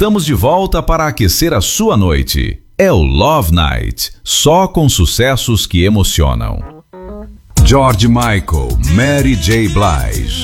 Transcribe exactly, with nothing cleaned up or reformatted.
estamos de volta para aquecer a sua noite. É o Love Night, só com sucessos que emocionam. George Michael, Mary J. Blige.